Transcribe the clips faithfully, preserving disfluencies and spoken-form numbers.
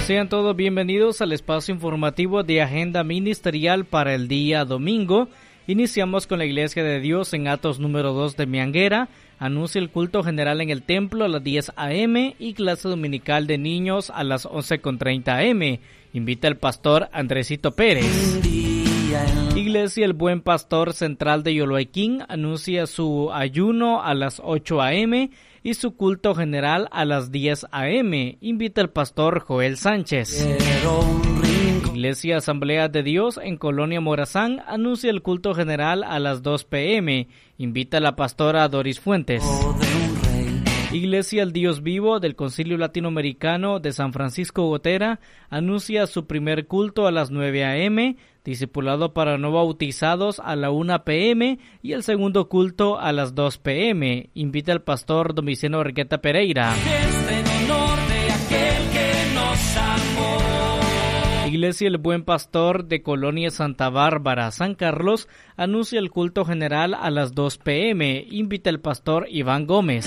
Sean todos bienvenidos al espacio informativo de Agenda Ministerial para el día domingo. Iniciamos con la Iglesia de Dios en Atos número dos de Mianguera. Anuncia el culto general en el templo a las diez a eme y clase dominical de niños a las once con treinta a eme. Invita el pastor Andresito Pérez. Iglesia El Buen Pastor Central de Yoloaiquín anuncia su ayuno a las ocho a eme y su culto general a las diez a eme. Invita el pastor Joel Sánchez. Iglesia Asamblea de Dios en Colonia Morazán anuncia el culto general a las dos pe eme. Invita a la pastora Doris Fuentes. Iglesia El Dios Vivo del Concilio Latinoamericano de San Francisco Gotera anuncia su primer culto a las nueve a eme, discipulado para no bautizados a la una pe eme y el segundo culto a las dos pe eme. Invita al pastor Domiciano Argueta Pereira. Iglesia El Buen Pastor de Colonia Santa Bárbara, San Carlos, anuncia el culto general a las dos pe eme. Invita al pastor Iván Gómez.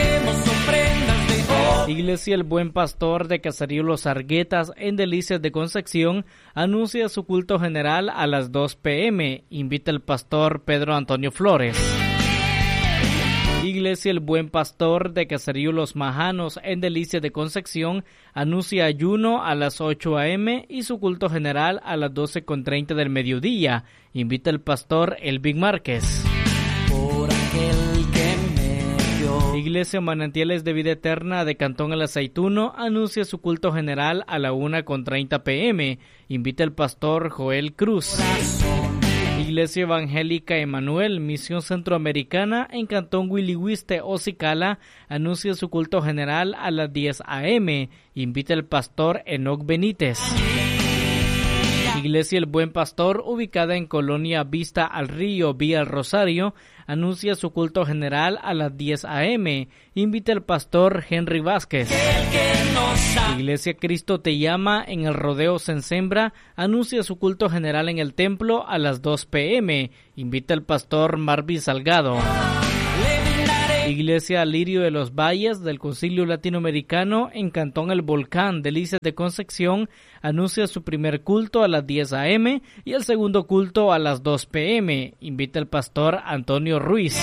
Iglesia El Buen Pastor de Caserío Los Arguetas en Delicias de Concepción anuncia su culto general a las dos pe eme. Invita al pastor Pedro Antonio Flores. Iglesia El Buen Pastor de Caserío Los Majanos en Delicias de Concepción anuncia ayuno a las ocho a eme y su culto general a las doce con treinta del mediodía. Invita al pastor Elvin Márquez. Por aquel que me dio. Iglesia Manantiales de Vida Eterna de Cantón El Aceituno anuncia su culto general a la una con treinta pe eme. Invita al pastor Joel Cruz. Iglesia Evangélica Emanuel, Misión Centroamericana en Cantón Huilihuiste, Ocicala, anuncia su culto general a las diez a eme. Invita al pastor Enoc Benítez. Iglesia El Buen Pastor, ubicada en Colonia Vista al Río, vía El Rosario, anuncia su culto general a las diez a eme. Invita al pastor Henry Vázquez. Iglesia Cristo Te Llama en el Rodeo Sensembra anuncia su culto general en el templo a las dos pe eme. Invita al pastor Marvin Salgado. Iglesia Lirio de los Valles del Concilio Latinoamericano en Cantón El Volcán, Delicias de Concepción, anuncia su primer culto a las diez a eme y el segundo culto a las dos pe eme. Invita al pastor Antonio Ruiz.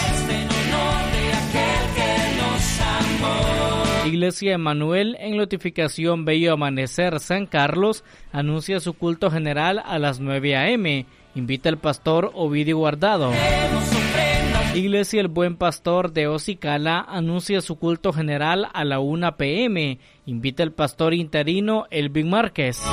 Iglesia Emanuel en Notificación Bello Amanecer, San Carlos, anuncia su culto general a las nueve a eme. Invita al pastor Ovidio Guardado. Iglesia El Buen Pastor de Ocicala anuncia su culto general a la una pe eme. Invita al pastor interino Elvin Márquez.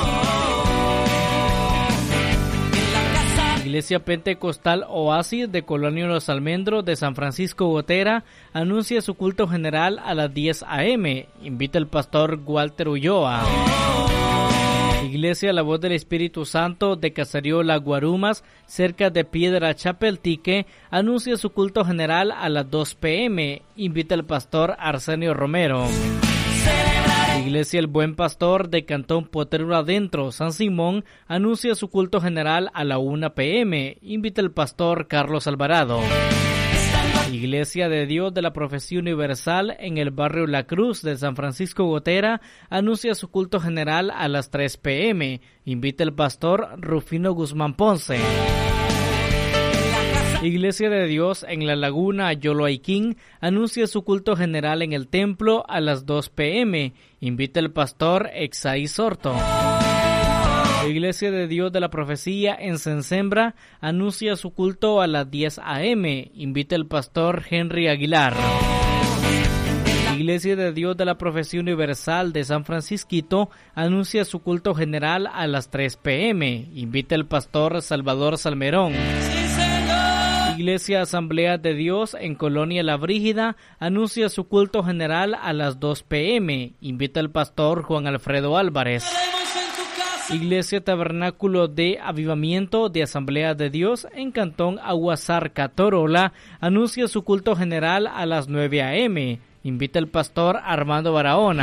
Iglesia Pentecostal Oasis de Colonia Los Almendros de San Francisco Gotera anuncia su culto general a las diez a eme. Invita al pastor Walter Ulloa. Iglesia La Voz del Espíritu Santo de Caserío Las Guarumas, cerca de Piedra Chapeltique, anuncia su culto general a las dos pe eme. Invita al pastor Arsenio Romero. Iglesia El Buen Pastor de Cantón Potrero Adentro, San Simón, anuncia su culto general a la una pe eme. Invita al pastor Carlos Alvarado. Iglesia de Dios de la Profecía Universal en el barrio La Cruz de San Francisco Gotera anuncia su culto general a las tres pe eme. Invita al pastor Rufino Guzmán Ponce. Iglesia de Dios en La Laguna, Yoloaiquín, anuncia su culto general en el templo a las dos pe eme. Invita al pastor Exaí Sorto. Iglesia de Dios de la Profecía en Sensembra anuncia su culto a las diez a eme. Invita al pastor Henry Aguilar. Iglesia de Dios de la Profecía Universal de San Francisquito anuncia su culto general a las tres pe eme. Invita al pastor Salvador Salmerón. Iglesia Asamblea de Dios en Colonia La Brígida anuncia su culto general a las dos pe eme. Invita al pastor Juan Alfredo Álvarez. Iglesia Tabernáculo de Avivamiento de Asamblea de Dios en Cantón Aguasarca, Torola, anuncia su culto general a las nueve a eme. Invita al pastor Armando Barahona.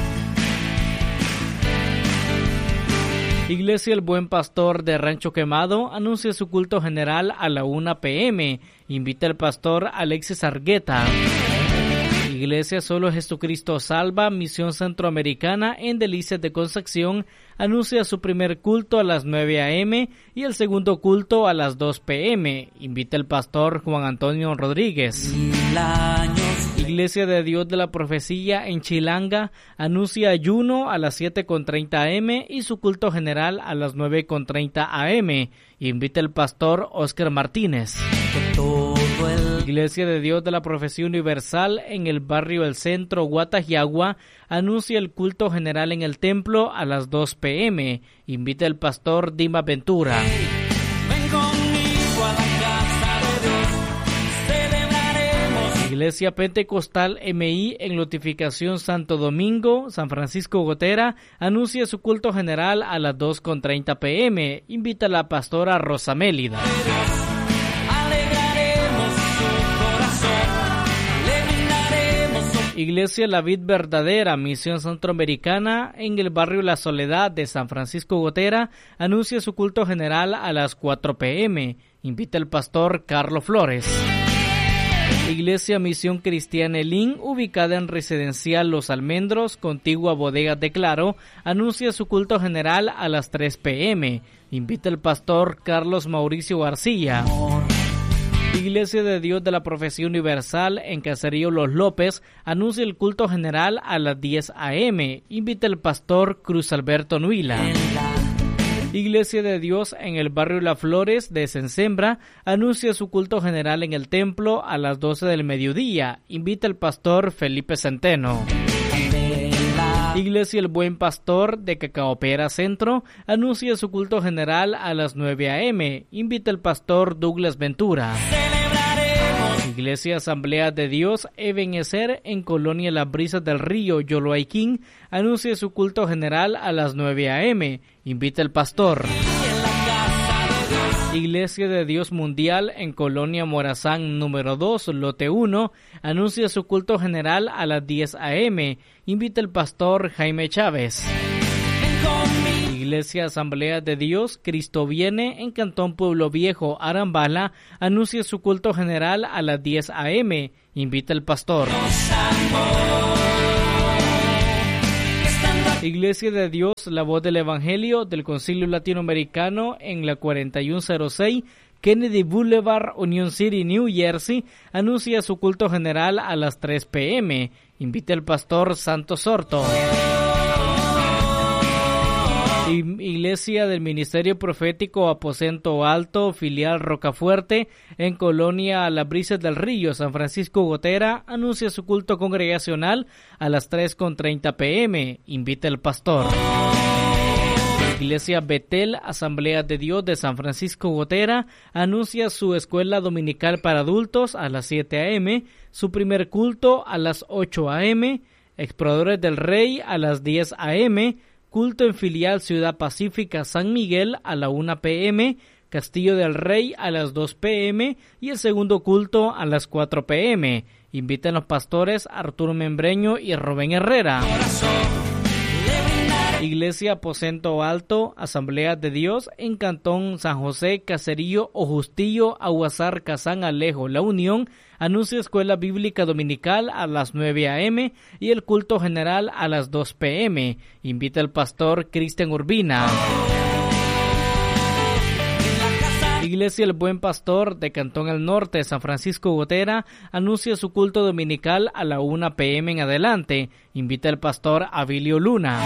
Iglesia El Buen Pastor de Rancho Quemado anuncia su culto general a la una pe eme. Invita al pastor Alexis Argueta. Iglesia Solo Jesucristo Salva, Misión Centroamericana en Delicias de Concepción, anuncia su primer culto a las nueve a eme y el segundo culto a las dos pe eme. Invita el pastor Juan Antonio Rodríguez. Iglesia de Dios de la Profecía en Chilanga anuncia ayuno a las siete con treinta a eme y su culto general a las nueve con treinta a eme. Invita el pastor Oscar Martínez. Iglesia de Dios de la Profecía Universal en el barrio El Centro, Guatajiagua, anuncia el culto general en el templo a las dos pe eme. Invita el pastor Dima Ventura. Ven conmigo a la casa de Dios, celebraremos. Iglesia Pentecostal eme i en Notificación Santo Domingo, San Francisco Gotera, anuncia su culto general a las dos con treinta pe eme. Invita a la pastora Rosa Mélida. Iglesia La Vid Verdadera, Misión Centroamericana en el barrio La Soledad de San Francisco Gotera, anuncia su culto general a las cuatro pe eme. Invita el pastor Carlos Flores. Iglesia Misión Cristiana Elín, ubicada en Residencial Los Almendros, contigua a Bodegas de Claro, anuncia su culto general a las tres pe eme. Invita el pastor Carlos Mauricio García. Iglesia de Dios de la Profecía Universal en Caserío Los López anuncia el culto general a las diez a eme. Invita el pastor Cruz Alberto Nuila. Iglesia de Dios en el barrio Las Flores de Sensembra anuncia su culto general en el templo a las doce del mediodía. Invita el pastor Felipe Centeno. Iglesia El Buen Pastor de Cacaopera Centro anuncia su culto general a las nueve a eme. Invita el pastor Douglas Ventura. Iglesia Asamblea de Dios Ebenezer en Colonia Las Brisas del Río, Yoloaiquín, anuncia su culto general a las nueve a eme. Invita el pastor. Iglesia de Dios Mundial en Colonia Morazán número dos, lote uno, anuncia su culto general a las diez a eme. Invita el pastor Jaime Chávez. Iglesia Asamblea de Dios Cristo Viene en Cantón Pueblo Viejo, Arambala, anuncia su culto general a las diez a eme. Invita el pastor. Iglesia de Dios, la voz del Evangelio del Concilio Latinoamericano en la cuarenta y uno cero seis, Kennedy Boulevard, Union City, New Jersey, anuncia su culto general a las tres pe eme. Invita el pastor Santos Sorto. Iglesia del Ministerio Profético Aposento Alto, filial Rocafuerte, en Colonia Las Brisas del Río, San Francisco Gotera, anuncia su culto congregacional a las tres con treinta pe eme. Invita el pastor. Iglesia Betel, Asamblea de Dios de San Francisco Gotera, anuncia su escuela dominical para adultos a las siete a eme, su primer culto a las ocho a eme, Exploradores del Rey a las diez a eme, culto en filial Ciudad Pacífica San Miguel a la una pe eme, Castillo del Rey a las dos pe eme y el segundo culto a las cuatro pe eme. Invitan los pastores Arturo Membreño y Rubén Herrera. Iglesia Aposento Alto, Asamblea de Dios en Cantón San José, Caserío o Justillo, Aguasar, Cazán, Alejo, La Unión, anuncia escuela bíblica dominical a las nueve a eme y el culto general a las dos pe eme. Invita el pastor Cristian Urbina. Iglesia El Buen Pastor de Cantón El Norte, San Francisco Gotera, anuncia su culto dominical a la una pe eme en adelante. Invita el pastor Abilio Luna.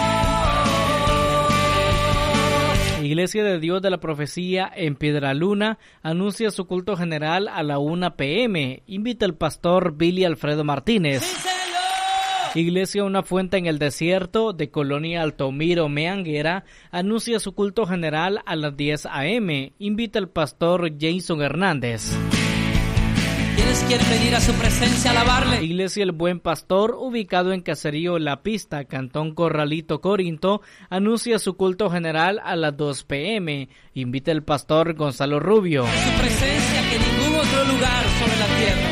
Iglesia de Dios de la Profecía en Piedraluna anuncia su culto general a la una pe eme. Invita el pastor Billy Alfredo Martínez. Iglesia Una Fuente en el Desierto de Colonia Altomiro, Meanguera, anuncia su culto general a las diez a eme. Invita el pastor Jason Hernández. ¿Quiénes quieren venir a su presencia a alabarle? Iglesia El Buen Pastor, ubicado en Caserío La Pista, Cantón Corralito, Corinto, anuncia su culto general a las dos pe eme. Invita el pastor Gonzalo Rubio. Su presencia que ningún otro lugar sobre la tierra.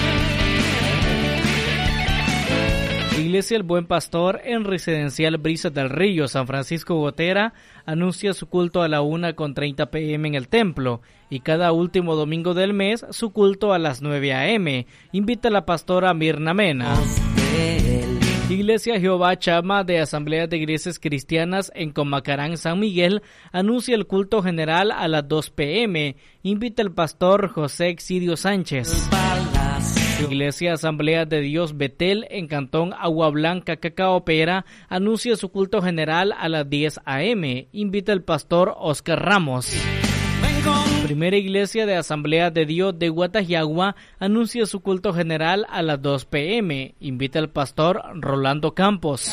Iglesia El Buen Pastor en Residencial Brisas del Río, San Francisco Gotera, anuncia su culto a la una con treinta pe eme en el templo y cada último domingo del mes su culto a las nueve a eme. Invita a la pastora Mirna Mena. Iglesia Jehová Chama de Asamblea de Iglesias Cristianas en Comacarán, San Miguel, anuncia el culto general a las dos pe eme. Invita el pastor José Exidio Sánchez. Iglesia Asamblea de Dios Betel en Cantón Agua Blanca, Cacaopera, anuncia su culto general a las diez a eme. Invita el pastor Oscar Ramos. Primera Iglesia de Asamblea de Dios de Guatajagua anuncia su culto general a las dos pe eme. Invita al pastor Rolando Campos.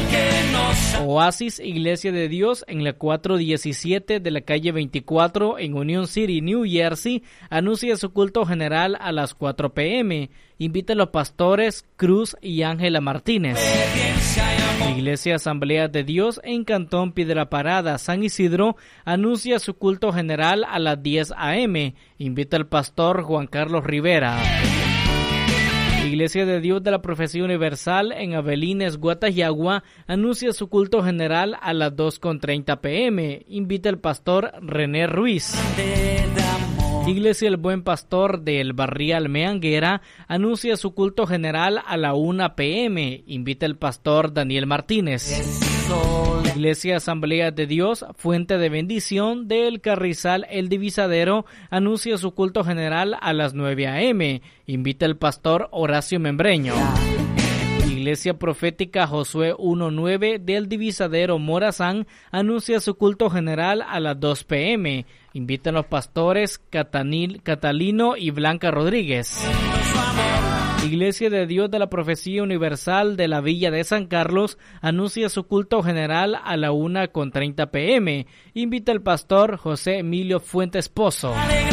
Oasis Iglesia de Dios en la cuatrocientos diecisiete de la calle veinticuatro en Union City, New Jersey, anuncia su culto general a las cuatro pe eme. Invita a los pastores Cruz y Ángela Martínez. Iglesia Asamblea de Dios en Cantón Piedra Parada, San Isidro, anuncia su culto general a las diez a eme. Invita al pastor Juan Carlos Rivera. Iglesia de Dios de la Profecía Universal en Avelines, Guatajagua, anuncia su culto general a las dos treinta pe eme. Invita al pastor René Ruiz. Iglesia El Buen Pastor del Barrial Meanguera anuncia su culto general a la una pe eme. Invita al pastor Daniel Martínez. Iglesia Asamblea de Dios Fuente de Bendición del Carrizal El Divisadero anuncia su culto general a las nueve a eme. Invita al pastor Horacio Membreño. Iglesia Profética Josué uno nueve del Divisadero Morazán anuncia su culto general a las dos pe eme. Invitan a los pastores Catanil, Catalino y Blanca Rodríguez. Iglesia de Dios de la Profecía Universal de la Villa de San Carlos anuncia su culto general a la una treinta pe eme. Invita al pastor José Emilio Fuentes Pozo.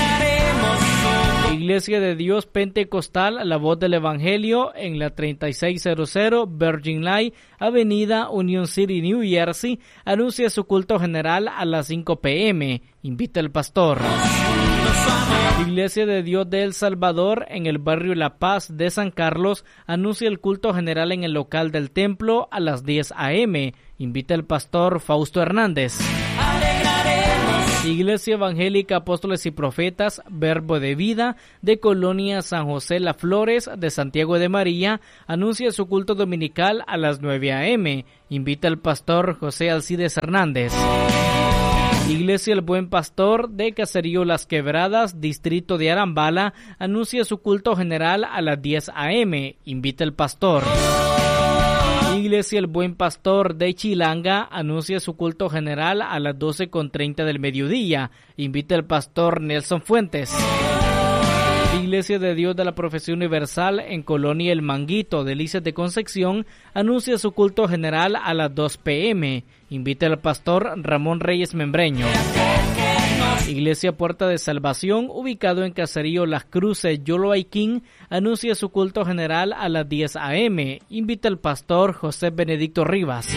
Iglesia de Dios Pentecostal La Voz del Evangelio en la treinta y seis cero Virgin Line, Avenida Union City, New Jersey, anuncia su culto general a las cinco pe eme. Invita al pastor. Iglesia de Dios de El Salvador en el barrio La Paz de San Carlos anuncia el culto general en el local del templo a las diez a eme. Invita al pastor Fausto Hernández. Iglesia Evangélica Apóstoles y Profetas Verbo de Vida de Colonia San José Las Flores de Santiago de María anuncia su culto dominical a las nueve a eme. Invita al pastor José Alcides Hernández. Iglesia El Buen Pastor de Caserío Las Quebradas, distrito de Arambala, anuncia su culto general a las diez a eme. Invita al pastor. Iglesia El Buen Pastor de Chilanga anuncia su culto general a las doce treinta del mediodía. Invita al pastor Nelson Fuentes. Iglesia de Dios de la Profecía Universal en Colonia El Manguito, Delicias de Concepción, anuncia su culto general a las dos pe eme. Invita al pastor Ramón Reyes Membreño. Iglesia Puerta de Salvación, ubicado en Caserío Las Cruces, Yoloaiquín, anuncia su culto general a las diez a eme. Invita al pastor José Benedicto Rivas.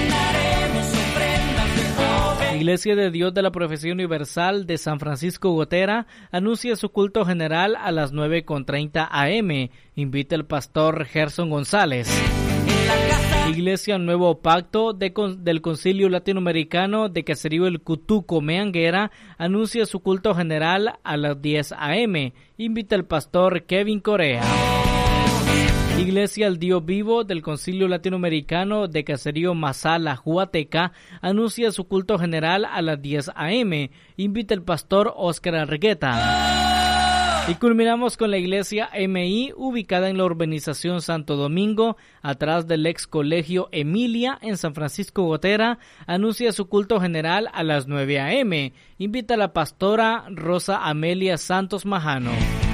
Iglesia de Dios de la Profecía Universal de San Francisco Gotera anuncia su culto general a las nueve treinta a eme. Invita al pastor Gerson González. Iglesia Nuevo Pacto de, del Concilio Latinoamericano de Caserío El Cutuco, Meanguera, anuncia su culto general a las diez a eme. Invita al pastor Kevin Corea. Iglesia El Dios Vivo del Concilio Latinoamericano de Caserío Mazala, Huateca, anuncia su culto general a las diez a eme. Invita al pastor Oscar Argueta. Y culminamos con la Iglesia eme i, ubicada en la urbanización Santo Domingo, atrás del ex colegio Emilia en San Francisco Gotera, anuncia su culto general a las nueve a eme. Invita a la pastora Rosa Amelia Santos Majano.